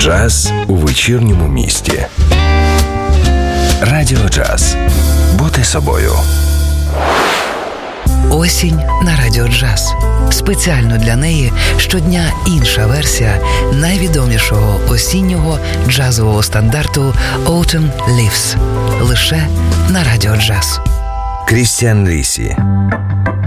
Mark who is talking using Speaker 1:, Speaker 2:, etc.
Speaker 1: Джаз у вечірньому місті. Радіо Джаз. Бути собою.
Speaker 2: Осінь на Радіо Джаз. Спеціально для неї щодня інша версія найвідомішого осіннього джазового стандарту Autumn Leaves. Лише на Радіо Джаз.
Speaker 1: Крістіан Рісі.